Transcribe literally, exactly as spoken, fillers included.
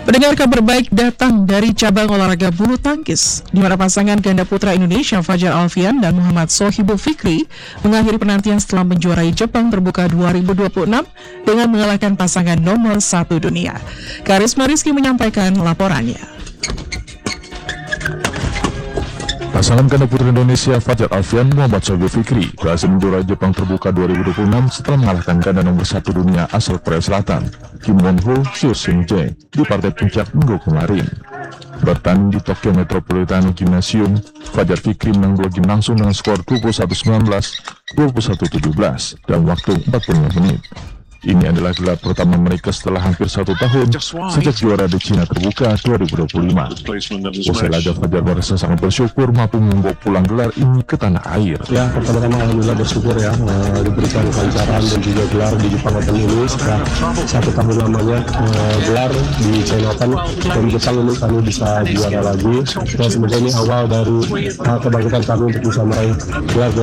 Pendengar, kabar baik datang dari cabang olahraga bulu tangkis, di mana pasangan ganda putra Indonesia Fajar Alfian dan Muhammad Sohibul Fikri mengakhiri penantian setelah menjuarai Jepang Terbuka dua ribu dua puluh enam dengan mengalahkan pasangan nomor satu dunia. Karisma Rizky menyampaikan laporannya. Pasangan ganda putra Indonesia Fajar Alfian Muhammad Sohibul Fikri berhasil menjuarai Jepang Terbuka dua ribu dua puluh enam setelah mengalahkan ganda nomor satu dunia asal Korea Selatan Kim Won Ho Seo Seung Jae di partai puncak minggu kemarin. Bertanding di Tokyo Metropolitan Gymnasium, Fajar Fikri menang dua game langsung dengan skor dua puluh satu sembilan belas, dua puluh satu tujuh belas dalam waktu empat puluh lima menit. Ini adalah gelar pertama mereka setelah hampir satu tahun sejak juara di Cina Terbuka dua ribu dua puluh lima. Usai laga, Fajar merasa sangat bersyukur mampu membawa pulang gelar ini ke tanah air. Ya, pertama-tama alhamdulillah bersyukur ya, uh, diberikan kelancaran dan juga gelar di Jepang Open ini setelah satu tahun lamanya uh, gelar di China Open, dan Jepang ini kami bisa juara lagi. Dan semoga ini awal dari uh, kebangkitan kami untuk bisa meraih gelar-gelar